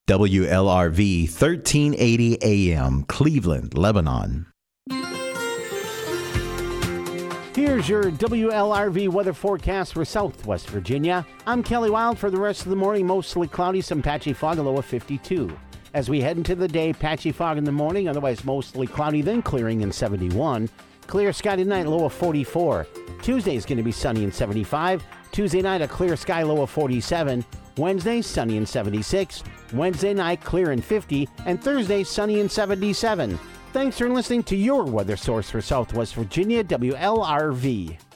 WLRV 1380 AM, Cleveland, Lebanon. Here's your WLRV weather forecast for Southwest Virginia. I'm Kelly Wild. For the rest of the morning, mostly cloudy, some patchy fog, a low of 52. As we head into the day, patchy fog in the morning, otherwise mostly cloudy, then clearing in 71. Clear sky tonight, low of 44. Tuesday is going to be sunny and 75. Tuesday night, a clear sky, low of 47. Wednesday, sunny and 76. Wednesday night, clear and 50. And Thursday, sunny and 77. Thanks for listening to your weather source for Southwest Virginia, WLRV.